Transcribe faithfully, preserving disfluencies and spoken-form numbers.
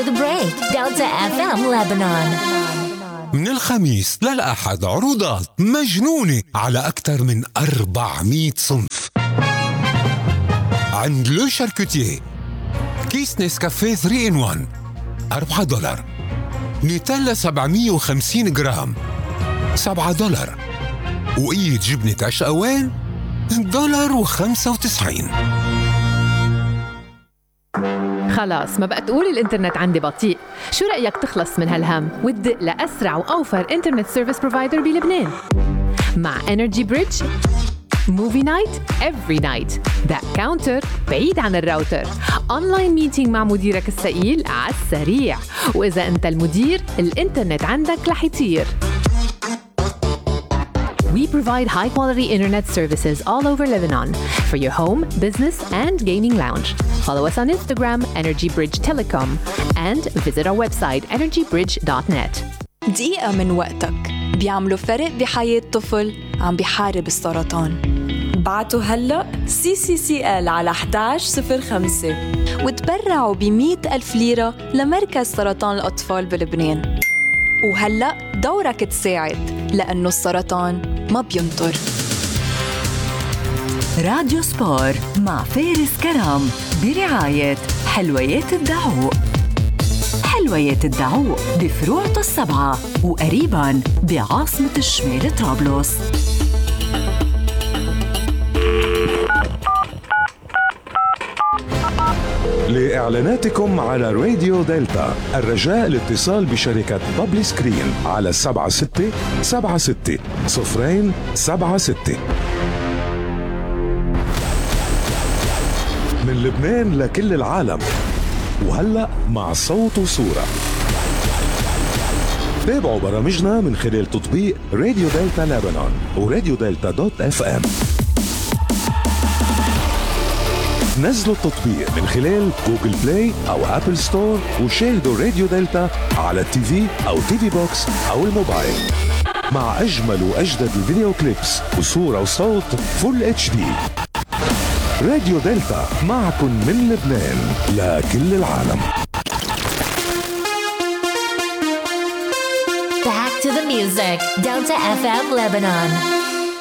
After the break, Delta إف إم Lebanon. من الخميس للأحد عروضات مجنونة على أكثر من أربعمية صنف. عند لو شاركوتيه كيس نسكافيه ثري إن ون أربعة دولار، نيتيلا سبعمية وخمسين جرام سبعة دولار، وقية جبنة عشقوان دولار وخمسة وتسعين. خلاص ما بقى تقول الانترنت عندي بطيء. شو رأيك تخلص من هالهم وتدق لأسرع وأوفر انترنت سيرفيس بروفايدر بلبنان مع Energy Bridge؟ Movie night every night. That counter بعيد عن الراوتر. Online meeting مع مديرك الثقيل على السريع. وإذا أنت المدير الانترنت عندك رح يطير. We provide high-quality internet services all over Lebanon for your home, business, and gaming lounge. Follow us on Instagram, Energy Bridge Telecom, and visit our website, energy bridge dot net. دقيقة من وقتك بيعملوا فرق بحياة طفل عم بيحارب السرطان. بعتوا هلأ سي سي سي إل على واحد واحد صفر خمسة وتبرعوا بمئة ألف ليرة لمركز سرطان الأطفال بلبنان. وهلأ دورك تساعد لأنه السرطان ما بينطر. راديو سبور مع فارس كرام برعاية حلويات الدعوق. حلويات الدعوق بفروع السبعة وقريباً بعاصمة الشمال طرابلس. لإعلاناتكم على راديو دلتا الرجاء الاتصال بشركة بابلي سكرين على سبعة ستة سبعة ستة صفرين سبعة ستة. من لبنان لكل العالم، وهلأ مع صوت وصورة. تابعوا برامجنا من خلال تطبيق راديو دلتا لبنان وراديو دلتا دوت اف ام. نزلوا التطبيق من خلال جوجل بلاي أو أبل ستور وشاهدوا راديو دلتا على التي في أو تي في بوكس أو الموبايل مع أجمل وأجدد الفيديو كليبس وصورة وصوت فول اتش دي. راديو دلتا معكم من لبنان لكل العالم. Back to the music. Delta إف إم Lebanon.